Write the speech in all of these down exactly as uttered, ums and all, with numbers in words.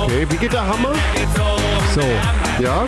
Okay, wie geht der Hammer? So. Ja?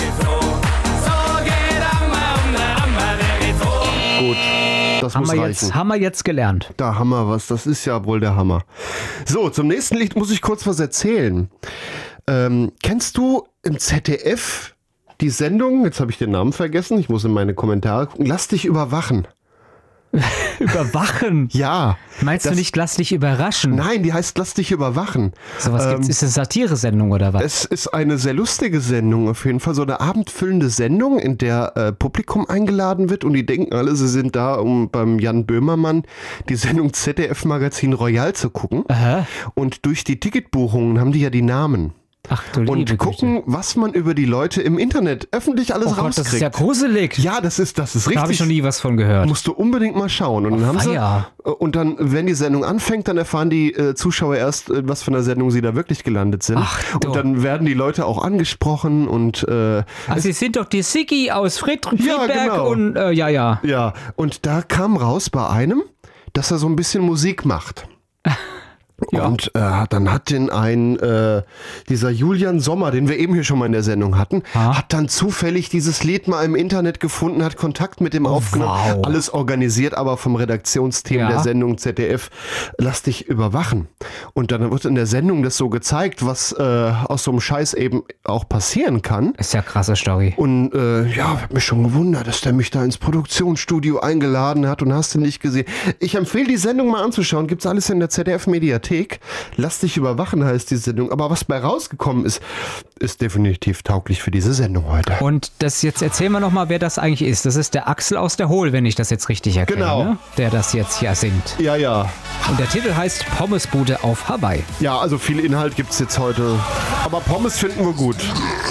Gut, das Haben muss wir, reichen. jetzt, haben wir jetzt gelernt. Da haben wir was, das ist ja wohl der Hammer. So, zum nächsten Lied muss ich kurz was erzählen. Ähm, kennst du im Z D F die Sendung, jetzt habe ich den Namen vergessen, ich muss in meine Kommentare gucken, Lass dich überwachen. Überwachen? Ja. Meinst du das, nicht, lass dich überraschen? Nein, die heißt Lass dich überwachen. So was gibt's? Ähm, Ist das eine Satire-Sendung oder was? Es ist eine sehr lustige Sendung auf jeden Fall, so eine abendfüllende Sendung, in der äh, Publikum eingeladen wird und die denken alle, sie sind da, um beim Jan Böhmermann die Sendung Z D F-Magazin Royal zu gucken. Aha. Und durch die Ticketbuchungen haben die ja die Namen. Ach du liebe Und gucken, Güte. was man über die Leute im Internet öffentlich alles Oh Gott, rauskriegt. das ist ja gruselig. Ja, das ist, das ist richtig. Da habe ich noch nie was von gehört. Musst du unbedingt mal schauen. Und dann haben sie, weia. und dann, wenn die Sendung anfängt, dann erfahren die äh, Zuschauer erst, äh, was von der Sendung sie da wirklich gelandet sind. Ach, du. und dann werden die Leute auch angesprochen und äh, Ach, Sie sind doch die Siggi aus Fried Ja, Friedberg genau. und äh, ja, ja. ja, und da kam raus bei einem, dass er so ein bisschen Musik macht. Ja. Und äh, dann hat den ein, äh, dieser Julian Sommer, den wir eben hier schon mal in der Sendung hatten, Ha? hat dann zufällig dieses Lied mal im Internet gefunden, hat Kontakt mit dem aufgenommen, wow. alles organisiert, aber vom Redaktionsteam Ja. der Sendung Z D F, Lass dich überwachen. Und dann wird in der Sendung das so gezeigt, was äh, aus so einem Scheiß eben auch passieren kann. Ist ja krasse Story. Und äh, ja, hab mich schon gewundert, dass der mich da ins Produktionsstudio eingeladen hat und hast du nicht gesehen. Ich empfehle die Sendung mal anzuschauen, gibt's alles in der Z D F-Mediathek. Lass dich überwachen heißt die Sendung. Aber was bei rausgekommen ist, ist definitiv tauglich für diese Sendung heute. Und das jetzt erzählen wir nochmal, wer das eigentlich ist. Das ist der Axel aus der Hohl, wenn ich das jetzt richtig erkenne. Genau. Ne? Der das jetzt hier singt. Ja, ja. Und der Titel heißt Pommesbude auf Hawaii. Ja, also viel Inhalt gibt's jetzt heute. Aber Pommes finden wir gut.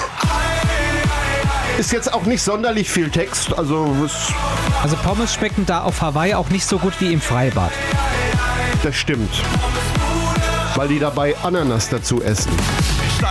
Ist jetzt auch nicht sonderlich viel Text. Also es, Also Pommes schmecken da auf Hawaii auch nicht so gut wie im Freibad. das stimmt. Weil die dabei Ananas dazu essen.